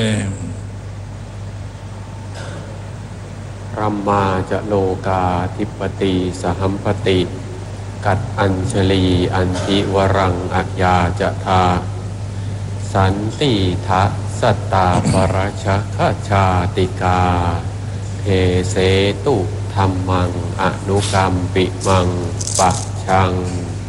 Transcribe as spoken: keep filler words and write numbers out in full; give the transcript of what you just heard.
รัมมาจะโลกาธิปติสหัมปติกัดอัญชลีอันติวรังอัจยาจะทาสันติทะสัตตาปรชะคชาติกาเทเสตุธรรมังอนุกรรมปิมังปัจฉัง